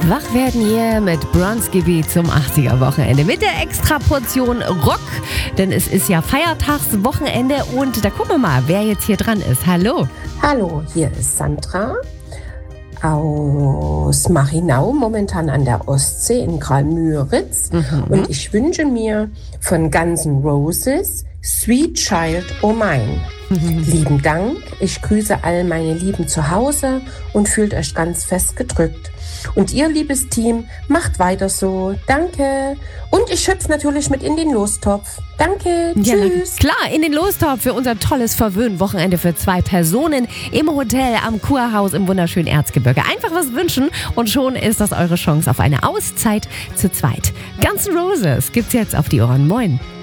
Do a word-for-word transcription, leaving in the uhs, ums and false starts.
Wach werden hier mit Bronski zum achtziger-Wochenende mit der Extraportion Rock, denn es ist ja Feiertagswochenende und da gucken wir mal, wer jetzt hier dran ist. Hallo. Hallo, hier ist Sandra aus Machinau, momentan an der Ostsee in Graal-Müritz. Mhm. Und ich wünsche mir von Guns N' Roses Sweet Child O' Mine. Mhm. Lieben Dank, ich grüße all meine Lieben zu Hause und fühlt euch ganz fest gedrückt. Und ihr, liebes Team, macht weiter so. Danke. Und ich schöpfe natürlich mit in den Lostopf. Danke. Ja, tschüss. Klar, in den Lostopf für unser tolles Verwöhn-Wochenende für zwei Personen im Hotel am Kurhaus im wunderschönen Erzgebirge. Einfach was wünschen und schon ist das eure Chance auf eine Auszeit zu zweit. Guns N' Roses gibt's jetzt auf die Ohren. Moin.